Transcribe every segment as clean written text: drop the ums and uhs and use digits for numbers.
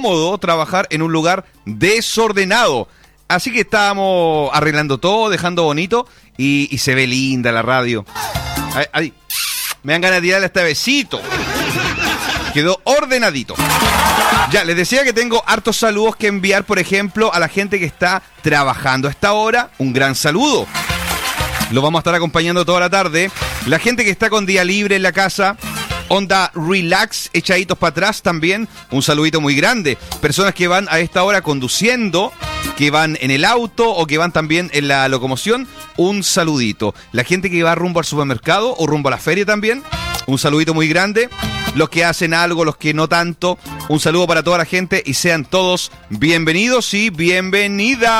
incómodo trabajar en un lugar desordenado. Así que estábamos arreglando todo, dejando bonito y se ve linda la radio. Ay, me dan ganas de tirarle este besito. Quedó ordenadito. Ya, les decía que tengo hartos saludos que enviar, por ejemplo, a la gente que está trabajando a esta hora. Un gran saludo. Lo vamos a estar acompañando toda la tarde. La gente que está con día libre en la casa, onda relax, echaditos para atrás también, un saludito muy grande. Personas que van a esta hora conduciendo, que van en el auto o que van también en la locomoción, un saludito. La gente que va rumbo al supermercado o rumbo a la feria también, un saludito muy grande. Los que hacen algo, los que no tanto, un saludo para toda la gente y sean todos bienvenidos y bienvenidas.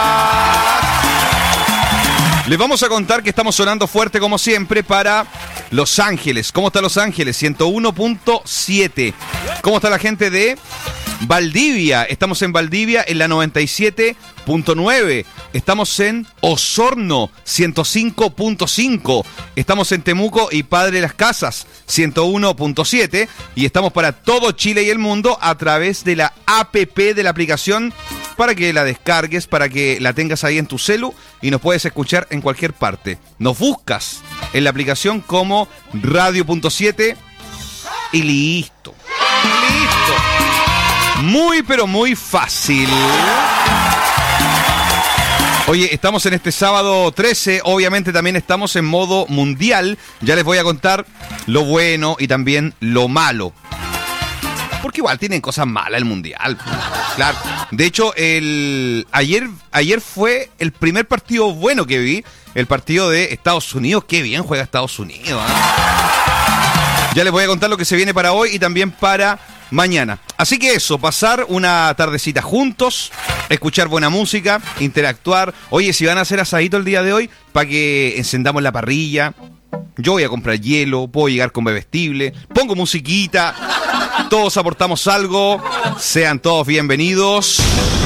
Les vamos a contar que estamos sonando fuerte como siempre para Los Ángeles. ¿Cómo está Los Ángeles? 101.7. ¿Cómo está la gente de Valdivia? Estamos en Valdivia en la 97.9. Estamos en Osorno 105.5. Estamos en Temuco y Padre Las Casas 101.7. Y estamos para todo Chile y el mundo a través de la APP de la aplicación, para que la descargues, para que la tengas ahí en tu celu y nos puedes escuchar en cualquier parte. Nos buscas en la aplicación como Radio.7 y listo. Listo. Muy, pero muy fácil. Oye, estamos en este sábado 13, obviamente también estamos en modo mundial. Ya les voy a contar lo bueno y también lo malo. Porque igual tienen cosas malas el mundial. Claro. De hecho, ayer fue el primer partido bueno que vi. El partido de Estados Unidos. Qué bien juega Estados Unidos, ¿eh? Ya les voy a contar lo que se viene para hoy y también para mañana. Así que eso, pasar una tardecita juntos, escuchar buena música, interactuar. Oye, si van a hacer asadito el día de hoy, para que encendamos la parrilla. Yo voy a comprar hielo, puedo llegar con bebestible, pongo musiquita, todos aportamos algo, sean todos bienvenidos.